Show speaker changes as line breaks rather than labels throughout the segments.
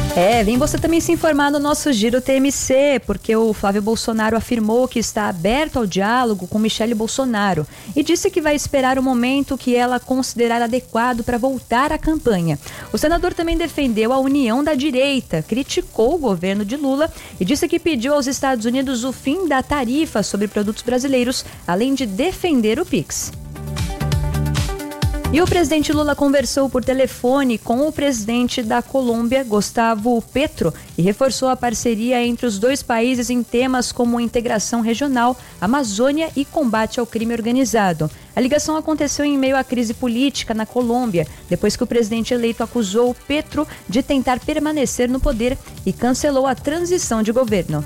Vem você também se informar no nosso Giro TMC, porque o Flávio Bolsonaro afirmou que está aberto ao diálogo com Michele Bolsonaro e disse que vai esperar o momento que ela considerar adequado para voltar à campanha. O senador também defendeu a união da direita, criticou o governo de Lula e disse que pediu aos Estados Unidos o fim da tarifa sobre produtos brasileiros, além de defender o PIX. E o presidente Lula conversou por telefone com o presidente da Colômbia, Gustavo Petro, e reforçou a parceria entre os dois países em temas como integração regional, Amazônia e combate ao crime organizado. A ligação aconteceu em meio à crise política na Colômbia, depois que o presidente eleito acusou Petro de tentar permanecer no poder e cancelou a transição de governo.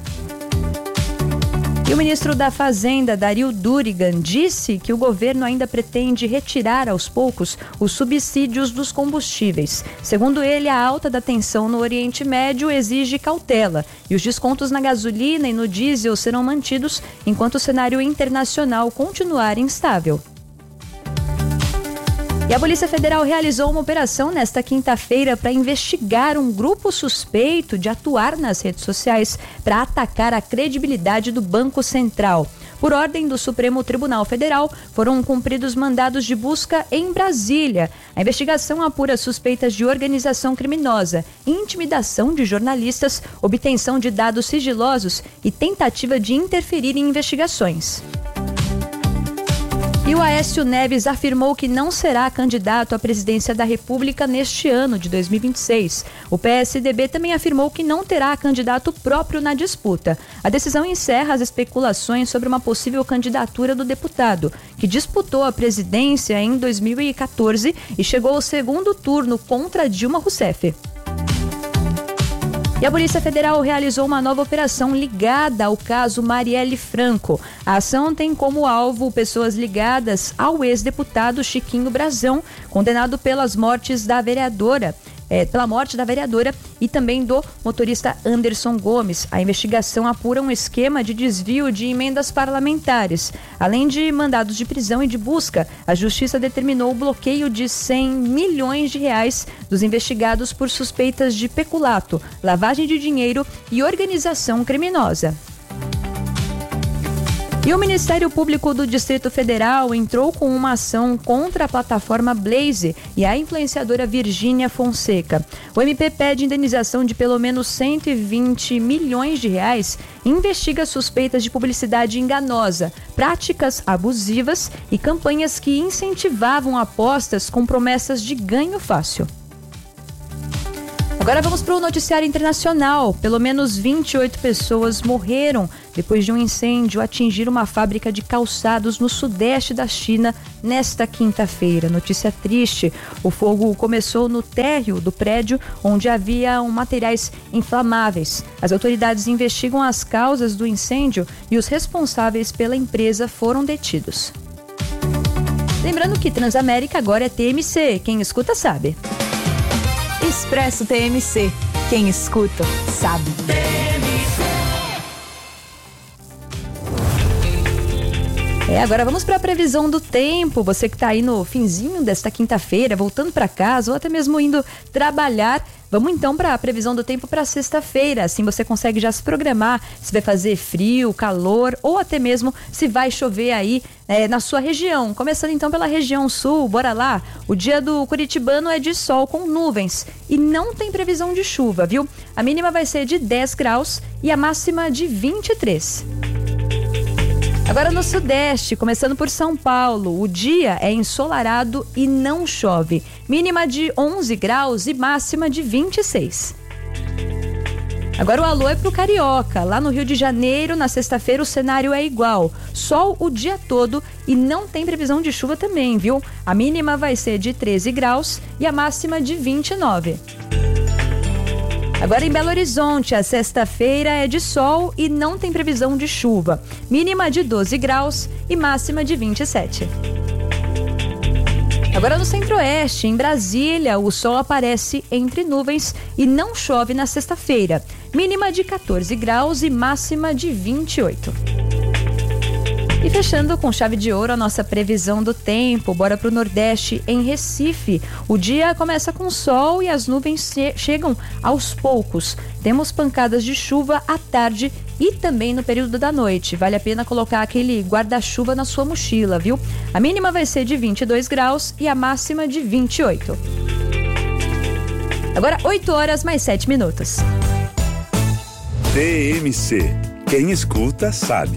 E o ministro da Fazenda, Dario Durigan, disse que o governo ainda pretende retirar aos poucos os subsídios dos combustíveis. Segundo ele, a alta da tensão no Oriente Médio exige cautela e os descontos na gasolina e no diesel serão mantidos enquanto o cenário internacional continuar instável. E a Polícia Federal realizou uma operação nesta quinta-feira para investigar um grupo suspeito de atuar nas redes sociais para atacar a credibilidade do Banco Central. Por ordem do Supremo Tribunal Federal, foram cumpridos mandados de busca em Brasília. A investigação apura suspeitas de organização criminosa, intimidação de jornalistas, obtenção de dados sigilosos e tentativa de interferir em investigações. E o Aécio Neves afirmou que não será candidato à presidência da República neste ano de 2026. O PSDB também afirmou que não terá candidato próprio na disputa. A decisão encerra as especulações sobre uma possível candidatura do deputado, que disputou a presidência em 2014 e chegou ao segundo turno contra Dilma Rousseff. E a Polícia Federal realizou uma nova operação ligada ao caso Marielle Franco. A ação tem como alvo pessoas ligadas ao ex-deputado Chiquinho Brazão, condenado pelas mortes da vereadora. Pela morte da vereadora e também do motorista Anderson Gomes. A investigação apura um esquema de desvio de emendas parlamentares. Além de mandados de prisão e de busca, a Justiça determinou o bloqueio de 100 milhões de reais dos investigados por suspeitas de peculato, lavagem de dinheiro e organização criminosa. E o Ministério Público do Distrito Federal entrou com uma ação contra a plataforma Blaze e a influenciadora Virgínia Fonseca. O MP pede indenização de pelo menos 120 milhões de reais e investiga suspeitas de publicidade enganosa, práticas abusivas e campanhas que incentivavam apostas com promessas de ganho fácil. Agora vamos para o noticiário internacional. Pelo menos 28 pessoas morreram depois de um incêndio atingir uma fábrica de calçados no sudeste da China nesta quinta-feira. Notícia triste. O fogo começou no térreo do prédio onde havia materiais inflamáveis. As autoridades investigam as causas do incêndio e os responsáveis pela empresa foram detidos. Lembrando que Transamérica agora é TMC. Quem escuta sabe.
Expresso TMC. Quem escuta, sabe.
Agora vamos para a previsão do tempo. Você que está aí no finzinho desta quinta-feira, voltando para casa ou até mesmo indo trabalhar. Vamos então para a previsão do tempo para sexta-feira. Assim você consegue já se programar se vai fazer frio, calor ou até mesmo se vai chover aí na sua região. Começando então pela região sul, bora lá. O dia do curitibano é de sol com nuvens e não tem previsão de chuva, viu? A mínima vai ser de 10 graus e a máxima de 23. Agora no sudeste, começando por São Paulo, o dia é ensolarado e não chove. Mínima de 11 graus e máxima de 26. Agora o alô é pro Carioca. Lá no Rio de Janeiro, na sexta-feira, o cenário é igual. Sol o dia todo e não tem previsão de chuva também, viu? A mínima vai ser de 13 graus e a máxima de 29. Agora em Belo Horizonte, a sexta-feira é de sol e não tem previsão de chuva. Mínima de 12 graus e máxima de 27. Agora no Centro-Oeste, em Brasília, o sol aparece entre nuvens e não chove na sexta-feira. Mínima de 14 graus e máxima de 28. E fechando com chave de ouro a nossa previsão do tempo, bora para o Nordeste, em Recife. O dia começa com sol e as nuvens chegam aos poucos. Temos pancadas de chuva à tarde e também no período da noite. Vale a pena colocar aquele guarda-chuva na sua mochila, viu? A mínima vai ser de 22 graus e a máxima de 28. Agora 8 horas mais 7 minutos.
TMC. Quem escuta sabe.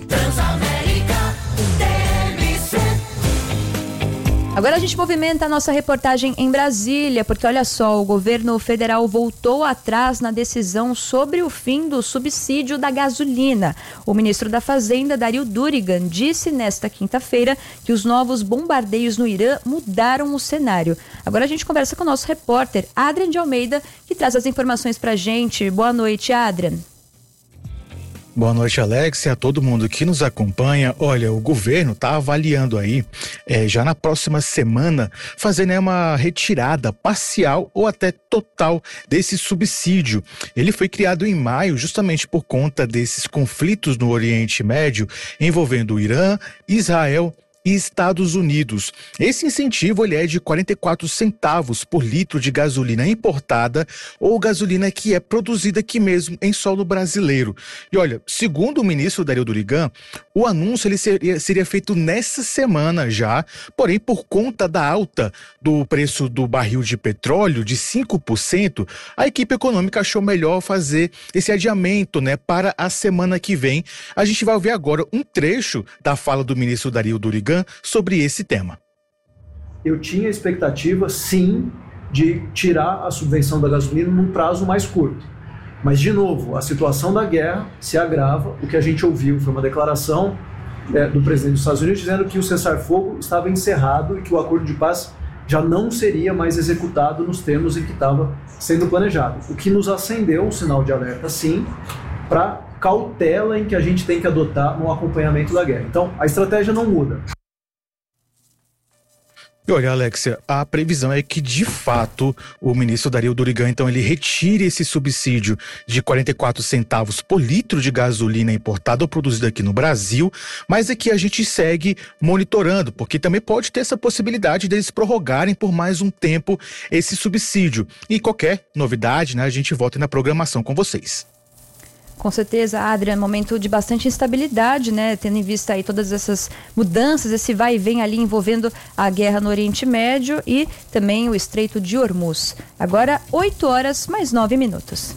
Agora a gente movimenta a nossa reportagem em Brasília, porque olha só, o governo federal voltou atrás na decisão sobre o fim do subsídio da gasolina. O ministro da Fazenda, Dario Durigan, disse nesta quinta-feira que os novos bombardeios no Irã mudaram o cenário. Agora a gente conversa com o nosso repórter, Adrian de Almeida, que traz as informações pra gente. Boa noite, Adrian.
Boa noite, Alex, e a todo mundo que nos acompanha. Olha, o governo está avaliando aí, já na próxima semana, fazer uma retirada parcial ou até total desse subsídio. Ele foi criado em maio justamente por conta desses conflitos no Oriente Médio envolvendo o Irã, Israel e Estados Unidos. Esse incentivo ele é de 44 centavos por litro de gasolina importada ou gasolina que é produzida aqui mesmo em solo brasileiro. E olha, segundo o ministro Dario Durigan, o anúncio ele seria feito nessa semana já, porém por conta da alta do preço do barril de petróleo de 5%, a equipe econômica achou melhor fazer esse adiamento, para a semana que vem. A gente vai ouvir agora um trecho da fala do ministro Dario Durigan sobre esse tema.
Eu tinha expectativa, sim, de tirar a subvenção da gasolina num prazo mais curto. Mas, de novo, a situação da guerra se agrava. O que a gente ouviu foi uma declaração do presidente dos Estados Unidos dizendo que o cessar-fogo estava encerrado e que o acordo de paz já não seria mais executado nos termos em que estava sendo planejado. O que nos acendeu um sinal de alerta, sim, para cautela em que a gente tem que adotar no acompanhamento da guerra. Então, a estratégia não muda.
E olha, Alexia, a previsão é que, de fato, o ministro Dario Durigan, então, ele retire esse subsídio de 44 centavos por litro de gasolina importada ou produzida aqui no Brasil, mas aqui a gente segue monitorando, porque também pode ter essa possibilidade deles prorrogarem por mais um tempo esse subsídio. E qualquer novidade, a gente volta na programação com vocês.
Com certeza, Adrian, momento de bastante instabilidade, tendo em vista aí todas essas mudanças, esse vai e vem ali envolvendo a guerra no Oriente Médio e também o Estreito de Hormuz. Agora, 8 horas mais 9 minutos.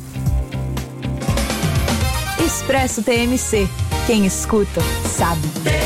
Expresso TMC. Quem escuta, sabe.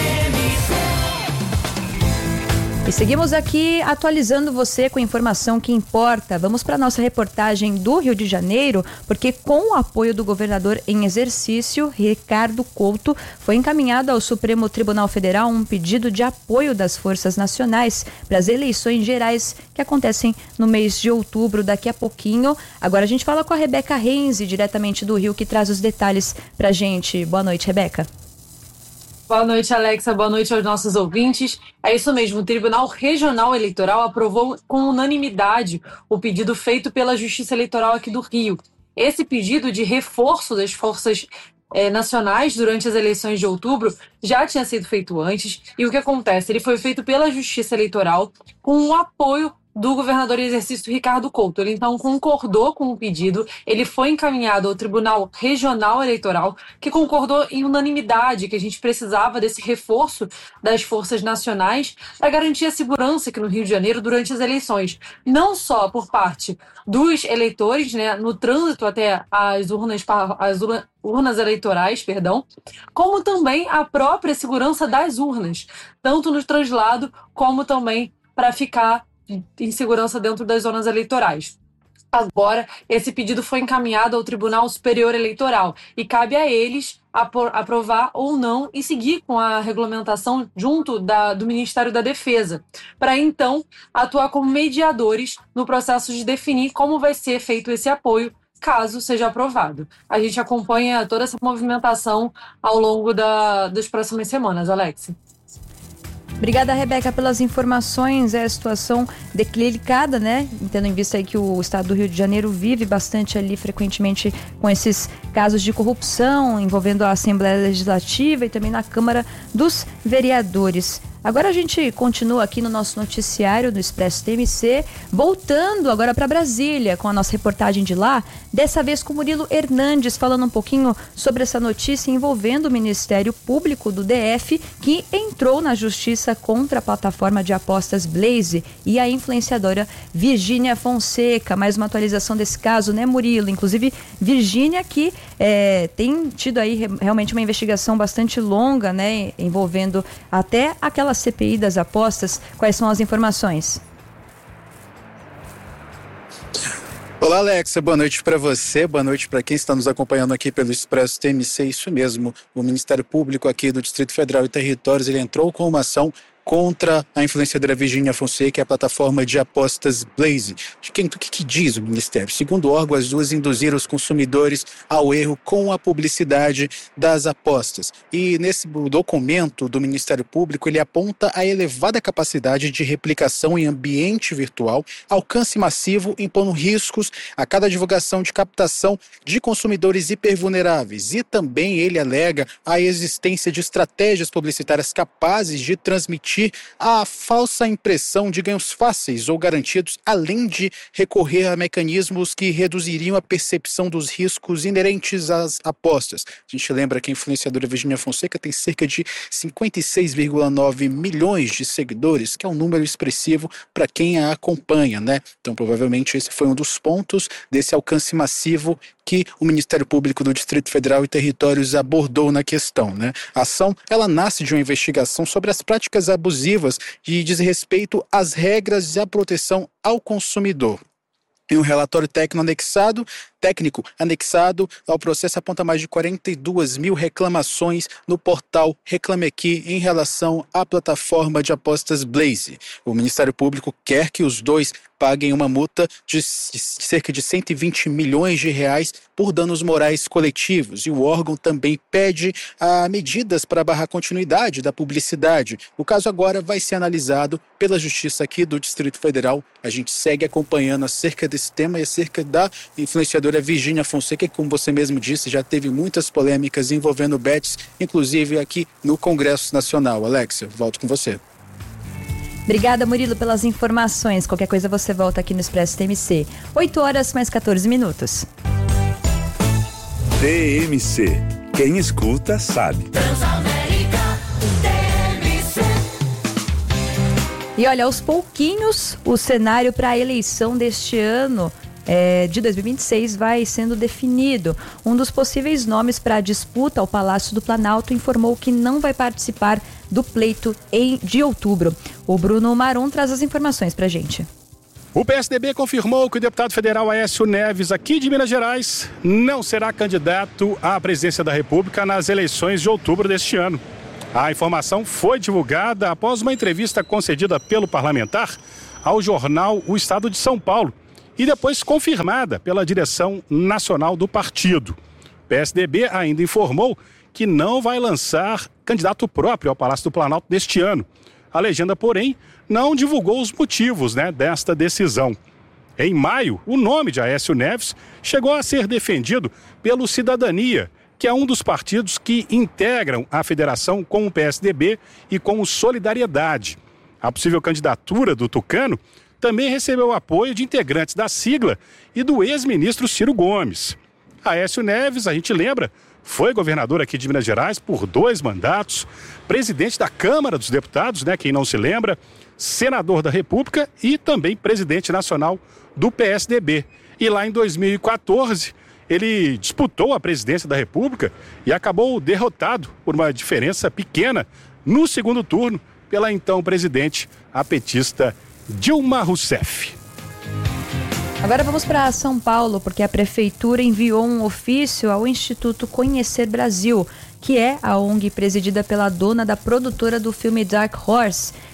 E seguimos aqui atualizando você com informação que importa. Vamos para a nossa reportagem do Rio de Janeiro, porque com o apoio do governador em exercício, Ricardo Couto, foi encaminhado ao Supremo Tribunal Federal um pedido de apoio das forças nacionais para as eleições gerais que acontecem no mês de outubro, daqui a pouquinho. Agora a gente fala com a Rebeca Renzi, diretamente do Rio, que traz os detalhes para a gente. Boa noite, Rebeca.
Boa noite, Alexa. Boa noite aos nossos ouvintes. É isso mesmo, o Tribunal Regional Eleitoral aprovou com unanimidade o pedido feito pela Justiça Eleitoral aqui do Rio. Esse pedido de reforço das forças nacionais durante as eleições de outubro já tinha sido feito antes. E o que acontece? Ele foi feito pela Justiça Eleitoral com o apoio do governador em exercício Ricardo Couto. Ele então concordou com o pedido, ele foi encaminhado ao Tribunal Regional Eleitoral, que concordou em unanimidade que a gente precisava desse reforço das forças nacionais para garantir a segurança aqui no Rio de Janeiro durante as eleições. Não só por parte dos eleitores, no trânsito até as urnas eleitorais, como também a própria segurança das urnas, tanto no translado como também para ficar em segurança dentro das zonas eleitorais. Agora, esse pedido foi encaminhado ao Tribunal Superior Eleitoral e cabe a eles aprovar ou não e seguir com a regulamentação junto do Ministério da Defesa, para então atuar como mediadores no processo de definir como vai ser feito esse apoio, caso seja aprovado. A gente acompanha toda essa movimentação ao longo das próximas semanas, Alex.
Obrigada, Rebeca, pelas informações. É a situação delicada, né? Tendo em vista aí que o estado do Rio de Janeiro vive bastante ali, frequentemente, com esses casos de corrupção envolvendo a Assembleia Legislativa e também na Câmara dos Vereadores. Agora a gente continua aqui no nosso noticiário do Expresso TMC, voltando agora para Brasília com a nossa reportagem de lá, dessa vez com Murilo Hernandes, falando um pouquinho sobre essa notícia envolvendo o Ministério Público do DF, que entrou na justiça contra a plataforma de apostas Blaze e a influenciadora Virgínia Fonseca. Mais uma atualização desse caso, né, Murilo? Inclusive, Virgínia que tem tido aí realmente uma investigação bastante longa, né, envolvendo até aquela CPI das apostas. Quais são as informações?
Olá, Alexa, boa noite para você, boa noite para quem está nos acompanhando aqui pelo Expresso TMC. Isso mesmo, o Ministério Público aqui do Distrito Federal e Territórios, ele entrou com uma ação contra a influenciadora Virgínia Fonseca e a plataforma de apostas Blaze. O que diz o Ministério? Segundo o órgão, as duas induziram os consumidores ao erro com a publicidade das apostas. E nesse documento do Ministério Público, ele aponta a elevada capacidade de replicação em ambiente virtual, alcance massivo, impondo riscos a cada divulgação de captação de consumidores hipervulneráveis. E também ele alega a existência de estratégias publicitárias capazes de transmitir a falsa impressão de ganhos fáceis ou garantidos, além de recorrer a mecanismos que reduziriam a percepção dos riscos inerentes às apostas. A gente lembra que a influenciadora Virgínia Fonseca tem cerca de 56,9 milhões de seguidores, que é um número expressivo para quem a acompanha, né? Então, provavelmente, esse foi um dos pontos desse alcance massivo que o Ministério Público do Distrito Federal e Territórios abordou na questão, né? A ação, ela nasce de uma investigação sobre as práticas abusivas de desrespeito às regras e à proteção ao consumidor. Em um relatório técnico anexado ao processo aponta mais de 42 mil reclamações no portal Reclame Aqui em relação à plataforma de apostas Blaze. O Ministério Público quer que os dois paguem uma multa de cerca de 120 milhões de reais por danos morais coletivos. E o órgão também pede medidas para barrar a continuidade da publicidade. O caso agora vai ser analisado pela Justiça aqui do Distrito Federal. A gente segue acompanhando acerca desse tema e acerca da influenciadora Virgínia Fonseca, que, como você mesmo disse, já teve muitas polêmicas envolvendo bets, inclusive aqui no Congresso Nacional. Alexia, volto com você.
Obrigada, Murilo, pelas informações. Qualquer coisa você volta aqui no Expresso TMC. 8 horas mais 14 minutos.
TMC. Quem escuta sabe.
E olha, aos pouquinhos, o cenário para a eleição deste ano de 2026 vai sendo definido. Um dos possíveis nomes para a disputa ao Palácio do Planalto informou que não vai participar do pleito de outubro. O Bruno Marum traz as informações para a gente.
O PSDB confirmou que o deputado federal Aécio Neves, aqui de Minas Gerais, não será candidato à presidência da República nas eleições de outubro deste ano. A informação foi divulgada após uma entrevista concedida pelo parlamentar ao jornal O Estado de São Paulo e depois confirmada pela direção nacional do partido. O PSDB ainda informou que não vai lançar candidato próprio ao Palácio do Planalto deste ano. A legenda, porém, não divulgou os motivos, desta decisão. Em maio, o nome de Aécio Neves chegou a ser defendido pelo Cidadania, que é um dos partidos que integram a federação com o PSDB e com o Solidariedade. A possível candidatura do tucano também recebeu apoio de integrantes da sigla e do ex-ministro Ciro Gomes. Aécio Neves, a gente lembra, foi governador aqui de Minas Gerais por 2 mandatos, presidente da Câmara dos Deputados, quem não se lembra, senador da República e também presidente nacional do PSDB. E lá em 2014, ele disputou a presidência da República e acabou derrotado por uma diferença pequena no segundo turno pela então presidente, a petista Dilma Rousseff.
Agora vamos para São Paulo, porque a Prefeitura enviou um ofício ao Instituto Conhecer Brasil, que é a ONG presidida pela dona da produtora do filme Dark Horse,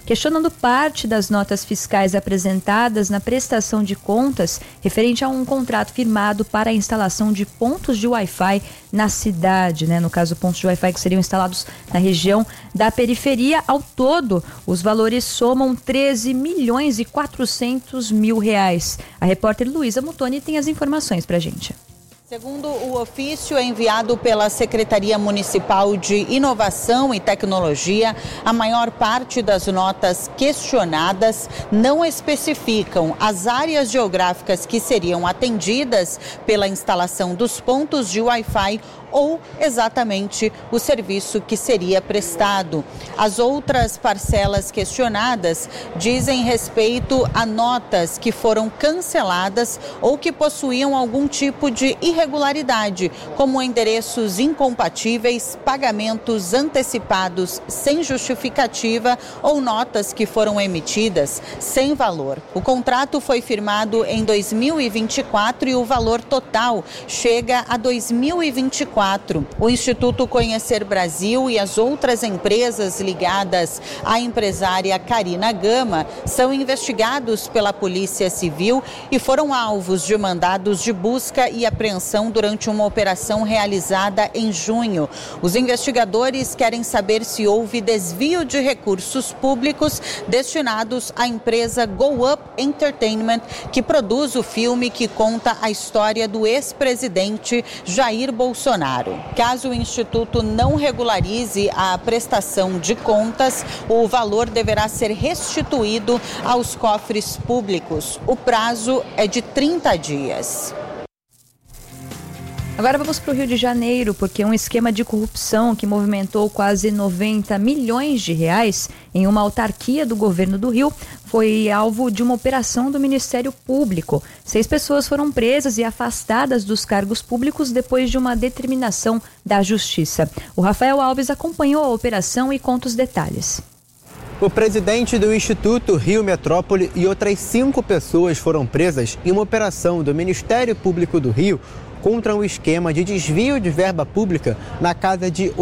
questionando parte das notas fiscais apresentadas na prestação de contas referente a um contrato firmado para a instalação de pontos de Wi-Fi na cidade, né? No caso, pontos de Wi-Fi que seriam instalados na região da periferia. Ao todo, os valores somam 13.400.000 reais. A repórter Luísa Mutoni tem as informações pra gente.
Segundo o ofício enviado pela Secretaria Municipal de Inovação e Tecnologia, a maior parte das notas questionadas não especificam as áreas geográficas que seriam atendidas pela instalação dos pontos de Wi-Fi ou exatamente o serviço que seria prestado. As outras parcelas questionadas dizem respeito a notas que foram canceladas ou que possuíam algum tipo de irregularidade, como endereços incompatíveis, pagamentos antecipados sem justificativa ou notas que foram emitidas sem valor. O contrato foi firmado em 2024 e o valor total chega a 2024. O Instituto Conhecer Brasil e as outras empresas ligadas à empresária Karina Gama são investigados pela Polícia Civil e foram alvos de mandados de busca e apreensão durante uma operação realizada em junho. Os investigadores querem saber se houve desvio de recursos públicos destinados à empresa Go Up Entertainment, que produz o filme que conta a história do ex-presidente Jair Bolsonaro. Caso o Instituto não regularize a prestação de contas, o valor deverá ser restituído aos cofres públicos. O prazo é de 30 dias.
Agora vamos para o Rio de Janeiro, porque um esquema de corrupção que movimentou quase 90 milhões de reais em uma autarquia do governo do Rio foi alvo de uma operação do Ministério Público. 6 pessoas foram presas e afastadas dos cargos públicos depois de uma determinação da Justiça. O Rafael Alves acompanhou a operação e conta os detalhes.
O presidente do Instituto Rio Metrópole e outras 5 pessoas foram presas em uma operação do Ministério Público do Rio contra um esquema de desvio de verba pública na casa de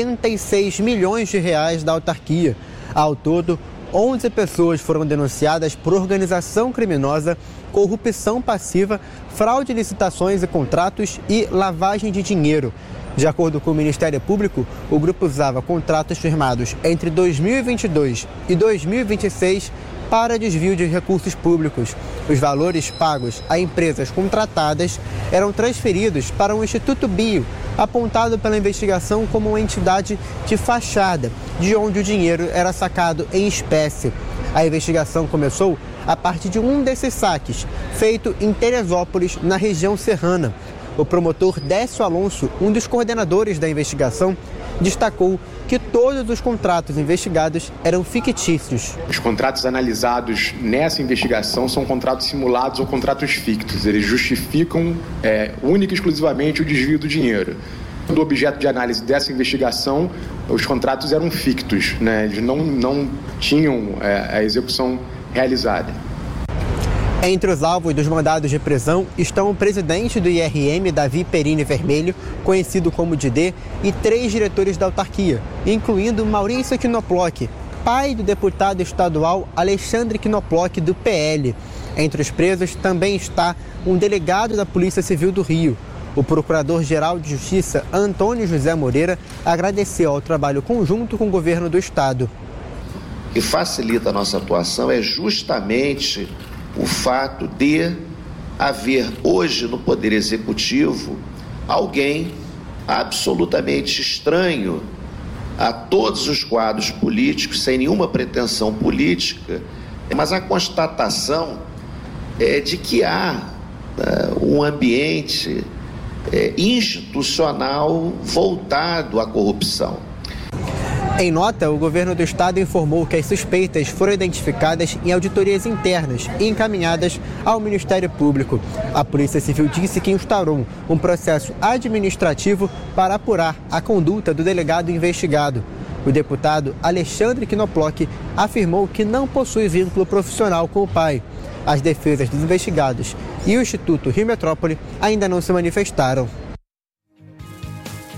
86 milhões de reais da autarquia. Ao todo, 11 pessoas foram denunciadas por organização criminosa, corrupção passiva, fraude em licitações e contratos e lavagem de dinheiro. De acordo com o Ministério Público, o grupo usava contratos firmados entre 2022 e 2026 para desvio de recursos públicos. Os valores pagos a empresas contratadas eram transferidos para o Instituto Bio, apontado pela investigação como uma entidade de fachada, de onde o dinheiro era sacado em espécie. A investigação começou a partir de um desses saques, feito em Teresópolis, na região serrana. O promotor Décio Alonso, um dos coordenadores da investigação, destacou que todos os contratos investigados eram fictícios.
Os contratos analisados nessa investigação são contratos simulados ou contratos fictos. Eles justificam única e exclusivamente o desvio do dinheiro. Do objeto de análise dessa investigação, os contratos eram fictos, né? Eles não tinham a execução realizada.
Entre os alvos dos mandados de prisão estão o presidente do IRM, Davi Perini Vermelho, conhecido como Didê, e 3 diretores da autarquia, incluindo Maurício Knoploch, pai do deputado estadual Alexandre Knoploch, do PL. Entre os presos também está um delegado da Polícia Civil do Rio. O Procurador-Geral de Justiça, Antônio José Moreira, agradeceu ao trabalho conjunto com o governo do estado.
O que facilita a nossa atuação é justamente o fato de haver hoje no Poder Executivo alguém absolutamente estranho a todos os quadros políticos, sem nenhuma pretensão política, mas a constatação é de que há um ambiente institucional voltado à corrupção.
Em nota, o governo do estado informou que as suspeitas foram identificadas em auditorias internas e encaminhadas ao Ministério Público. A Polícia Civil disse que instaurou um processo administrativo para apurar a conduta do delegado investigado. O deputado Alexandre Knoploch afirmou que não possui vínculo profissional com o pai. As defesas dos investigados e o Instituto Rio Metrópole ainda não se manifestaram.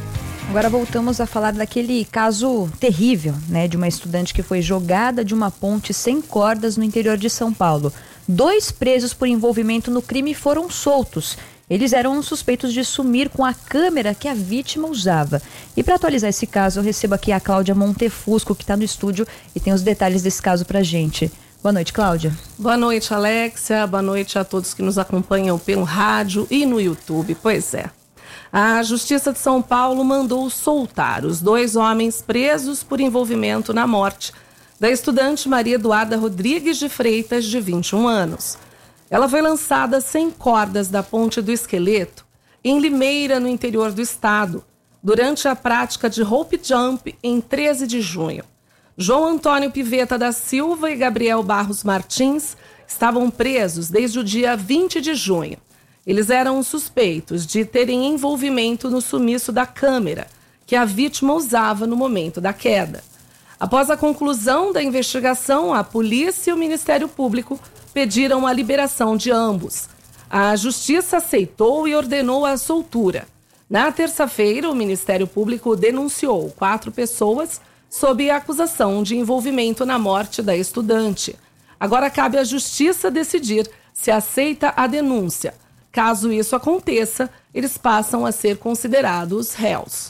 Agora voltamos a falar daquele caso terrível, né, de uma estudante que foi jogada de uma ponte sem cordas no interior de São Paulo. 2 presos por envolvimento no crime foram soltos. Eles eram suspeitos de sumir com a câmera que a vítima usava. E para atualizar esse caso, eu recebo aqui a Cláudia Montefusco, que está no estúdio e tem os detalhes desse caso pra gente. Boa noite, Cláudia.
Boa noite, Alexia. Boa noite a todos que nos acompanham pelo rádio e no YouTube. Pois é. A Justiça de São Paulo mandou soltar os 2 homens presos por envolvimento na morte da estudante Maria Eduarda Rodrigues de Freitas, de 21 anos. Ela foi lançada sem cordas da Ponte do Esqueleto, em Limeira, no interior do estado, durante a prática de rope jump em 13 de junho. João Antônio Piveta da Silva e Gabriel Barros Martins estavam presos desde o dia 20 de junho. Eles eram suspeitos de terem envolvimento no sumiço da câmera que a vítima usava no momento da queda. Após a conclusão da investigação, a polícia e o Ministério Público pediram a liberação de ambos. A Justiça aceitou e ordenou a soltura. Na terça-feira, o Ministério Público denunciou 4 pessoas sob a acusação de envolvimento na morte da estudante. Agora cabe à Justiça decidir se aceita a denúncia. Caso isso aconteça, eles passam a ser considerados réus.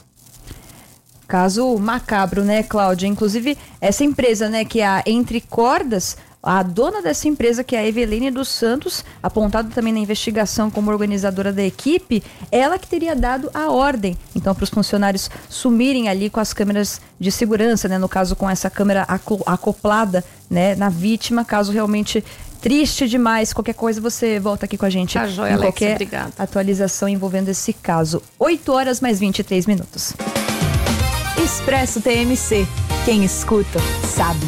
Caso macabro, né, Cláudia? Inclusive, essa empresa, né, que é a Entre Cordas, a dona dessa empresa, que é a Eveline dos Santos, apontada também na investigação como organizadora da equipe, ela que teria dado a ordem, então, para os funcionários sumirem ali com as câmeras de segurança, né, no caso com essa câmera acoplada, né, na vítima, caso realmente triste demais. Qualquer coisa você volta aqui com a gente.
Tá joia, Alex,
qualquer
obrigada.
Atualização envolvendo esse caso. 8h mais 23 minutos.
Expresso TMC. Quem escuta, sabe.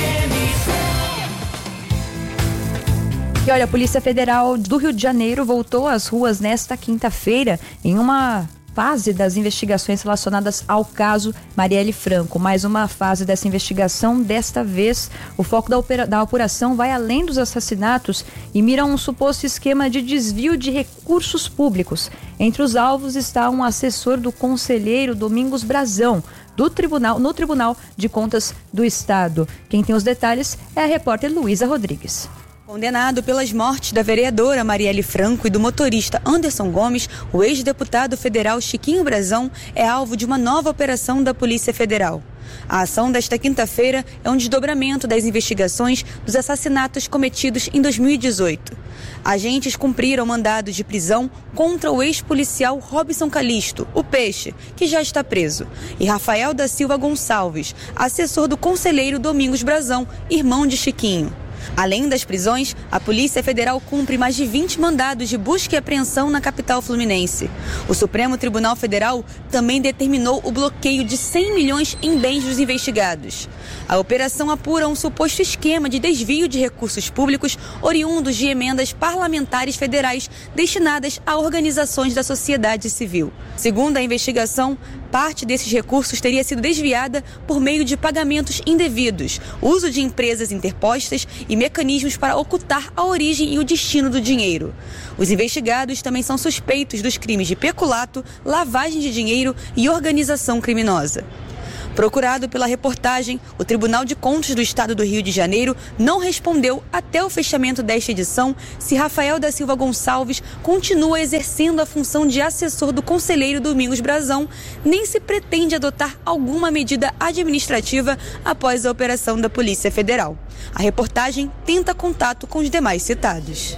E olha, a Polícia Federal do Rio de Janeiro voltou às ruas nesta quinta-feira em uma fase das investigações relacionadas ao caso Marielle Franco. Mais uma fase dessa investigação. Desta vez, o foco da apuração vai além dos assassinatos e mira um suposto esquema de desvio de recursos públicos. Entre os alvos está um assessor do conselheiro Domingos Brazão, no Tribunal de Contas do Estado. Quem tem os detalhes é a repórter Luísa Rodrigues.
Condenado pelas mortes da vereadora Marielle Franco e do motorista Anderson Gomes, o ex-deputado federal Chiquinho Brazão é alvo de uma nova operação da Polícia Federal. A ação desta quinta-feira é um desdobramento das investigações dos assassinatos cometidos em 2018. Agentes cumpriram mandados de prisão contra o ex-policial Robson Calisto, o Peixe, que já está preso, e Rafael da Silva Gonçalves, assessor do conselheiro Domingos Brazão, irmão de Chiquinho. Além das prisões, a Polícia Federal cumpre mais de 20 mandados de busca e apreensão na capital fluminense. O Supremo Tribunal Federal também determinou o bloqueio de 100 milhões em bens dos investigados. A operação apura um suposto esquema de desvio de recursos públicos oriundos de emendas parlamentares federais destinadas a organizações da sociedade civil. Segundo a investigação, parte desses recursos teria sido desviada por meio de pagamentos indevidos, uso de empresas interpostas e mecanismos para ocultar a origem e o destino do dinheiro. Os investigados também são suspeitos dos crimes de peculato, lavagem de dinheiro e organização criminosa. Procurado pela reportagem, o Tribunal de Contas do Estado do Rio de Janeiro não respondeu até o fechamento desta edição se Rafael da Silva Gonçalves continua exercendo a função de assessor do conselheiro Domingos Brazão, nem se pretende adotar alguma medida administrativa após a operação da Polícia Federal. A reportagem tenta contato com os demais citados.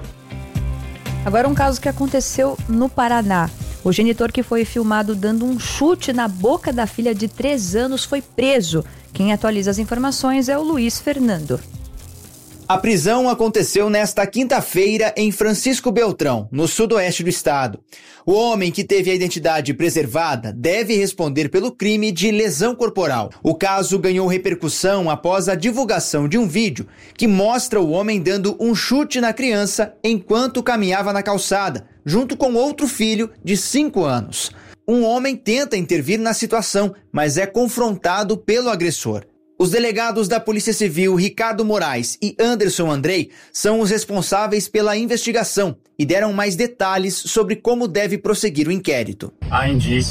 Agora um caso que aconteceu no Paraná. O genitor que foi filmado dando um chute na boca da filha de 3 anos foi preso. Quem atualiza as informações é o Luiz Fernando.
A prisão aconteceu nesta quinta-feira em Francisco Beltrão, no sudoeste do estado. O homem, que teve a identidade preservada, deve responder pelo crime de lesão corporal. O caso ganhou repercussão após a divulgação de um vídeo que mostra o homem dando um chute na criança enquanto caminhava na calçada, junto com outro filho de 5 anos. Um homem tenta intervir na situação, mas é confrontado pelo agressor. Os delegados da Polícia Civil, Ricardo Moraes e Anderson Andrei, são os responsáveis pela investigação e deram mais detalhes sobre como deve prosseguir o inquérito.
Há indícios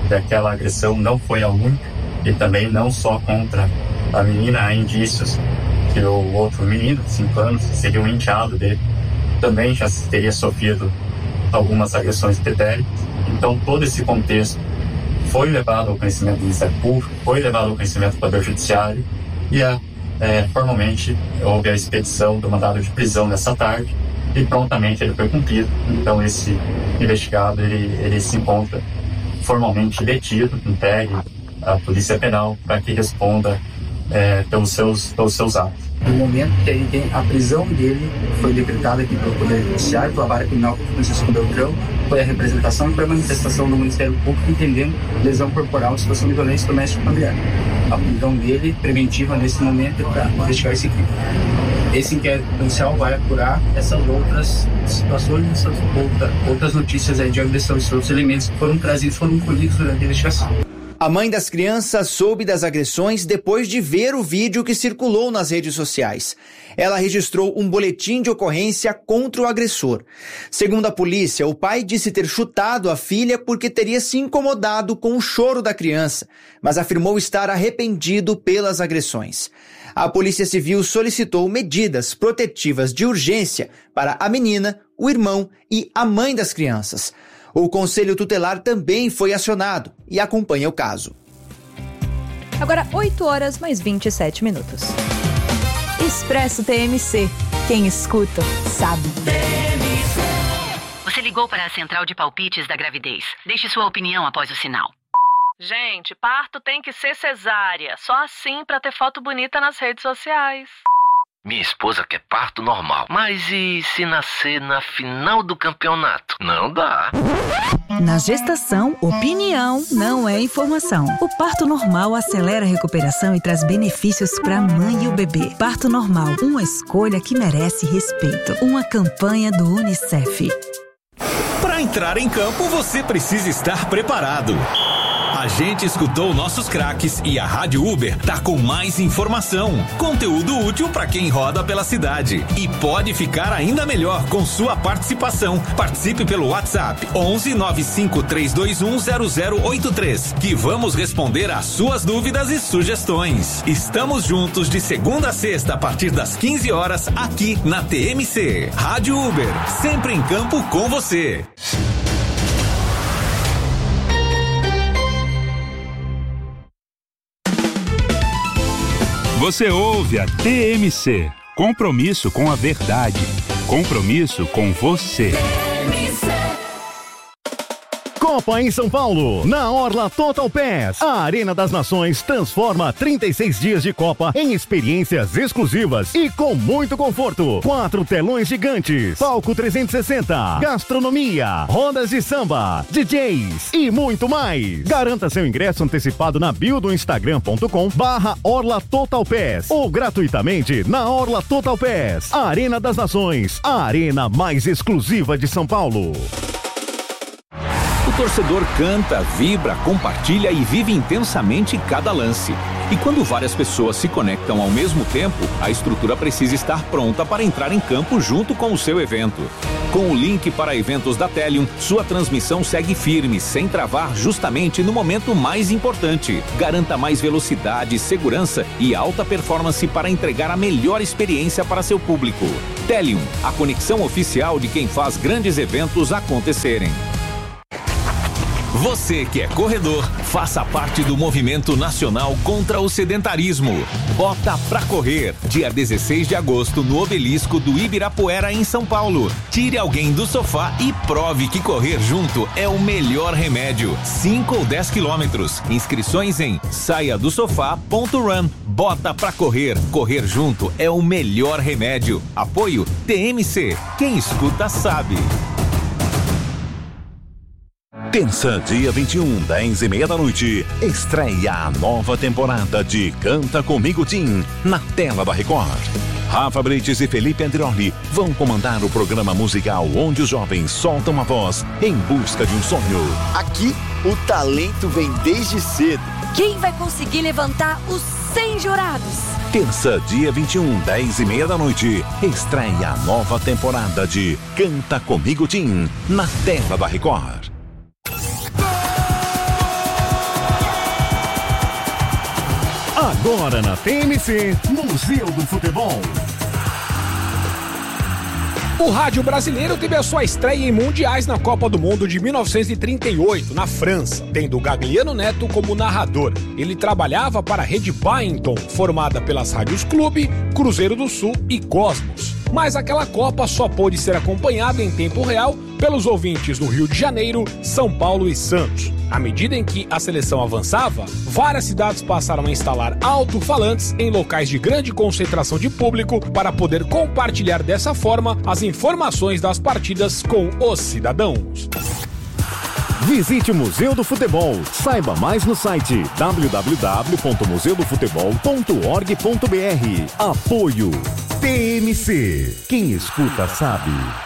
que aquela agressão não foi a única e também não só contra a menina. Há indícios que o outro menino, de 5 anos, que seria um enteado dele, também já teria sofrido algumas agressões pretéritas. Então, todo esse contexto foi levado ao conhecimento do Ministério Público, foi levado ao conhecimento do Poder Judiciário e formalmente houve a expedição do mandado de prisão nessa tarde e prontamente ele foi cumprido. Então, esse investigado ele se encontra formalmente detido, entregue à Polícia Penal para que responda pelos seus atos.
No momento que a prisão dele foi decretada aqui pelo Poder Judiciário, pela Vara Criminal de Francisco Beltrão, foi a representação e foi a manifestação do Ministério Público entendendo lesão corporal, situação de violência doméstica familiar. A prisão dele preventiva nesse momento para investigar esse crime. Esse inquérito policial vai apurar essas outras situações, essas outras notícias de agressão, esses outros elementos que foram trazidos, foram colhidos durante a investigação.
A mãe das crianças soube das agressões depois de ver o vídeo que circulou nas redes sociais. Ela registrou um boletim de ocorrência contra o agressor. Segundo a polícia, o pai disse ter chutado a filha porque teria se incomodado com o choro da criança, mas afirmou estar arrependido pelas agressões. A Polícia Civil solicitou medidas protetivas de urgência para a menina, o irmão e a mãe das crianças. O Conselho Tutelar também foi acionado e acompanha o caso.
Agora 8h mais 27.
Expresso TMC. Quem escuta, sabe.
Você ligou para a Central de Palpites da Gravidez. Deixe sua opinião após o sinal.
Gente, parto tem que ser cesárea. Só assim pra ter foto bonita nas redes sociais.
Minha esposa quer parto normal. Mas e se nascer na final do campeonato? Não dá.
Na gestação, opinião não é informação. O parto normal acelera a recuperação e traz benefícios para a mãe e o bebê. Parto normal, uma escolha que merece respeito. Uma campanha do UNICEF.
Para entrar em campo, você precisa estar preparado. A gente escutou nossos craques e a Rádio Uber tá com mais informação, conteúdo útil para quem roda pela cidade. E pode ficar ainda melhor com sua participação. Participe pelo WhatsApp 11 95 321 0083, que vamos responder às suas dúvidas e sugestões. Estamos juntos de segunda a sexta a partir das 15 horas aqui na TMC. Rádio Uber, sempre em campo com você.
Você ouve a TMC. Compromisso com a verdade. Compromisso com você.
Copa em São Paulo, na Orla Total Pass. A Arena das Nações transforma 36 dias de Copa em experiências exclusivas e com muito conforto. 4 telões gigantes, palco 360, gastronomia, rodas de samba, DJs e muito mais. Garanta seu ingresso antecipado na bio do Instagram.com/Orla Total Pass ou gratuitamente na Orla Total Pass. A Arena das Nações, a arena mais exclusiva de São Paulo.
O torcedor canta, vibra, compartilha e vive intensamente cada lance. E quando várias pessoas se conectam ao mesmo tempo, a estrutura precisa estar pronta para entrar em campo junto com o seu evento. Com o link para eventos da Telium, sua transmissão segue firme, sem travar justamente no momento mais importante. Garanta mais velocidade, segurança e alta performance para entregar a melhor experiência para seu público. Telium, a conexão oficial de quem faz grandes eventos acontecerem. Você que é corredor, faça parte do movimento nacional contra o sedentarismo. Bota pra correr, dia 16 de agosto no Obelisco do Ibirapuera em São Paulo. Tire alguém do sofá e prove que correr junto é o melhor remédio. 5 ou 10 quilômetros. Inscrições em saiadosofá.run. Bota pra correr, correr junto é o melhor remédio. Apoio TMC, quem escuta sabe.
Terça, dia 21, 10h30, estreia a nova temporada de Canta Comigo Tim, na tela da Record. Rafa Brites e Felipe Andrioli vão comandar o programa musical onde os jovens soltam a voz em busca de um sonho.
Aqui, o talento vem desde cedo.
Quem vai conseguir levantar os 100 jurados?
Terça, dia 21, 10h30, estreia a nova temporada de Canta Comigo Tim, na tela da Record.
Agora na TMC, Museu do Futebol.
O rádio brasileiro teve a sua estreia em mundiais na Copa do Mundo de 1938, na França, tendo Gagliano Neto como narrador. Ele trabalhava para a Rede Byington, formada pelas rádios Clube, Cruzeiro do Sul e Cosmos. Mas aquela Copa só pôde ser acompanhada em tempo real pelos ouvintes no Rio de Janeiro, São Paulo e Santos. À medida em que a seleção avançava, várias cidades passaram a instalar alto-falantes em locais de grande concentração de público para poder compartilhar dessa forma as informações das partidas com os cidadãos.
Visite o Museu do Futebol. Saiba mais no site www.museudofutebol.org.br. Apoio TMC. Quem escuta sabe.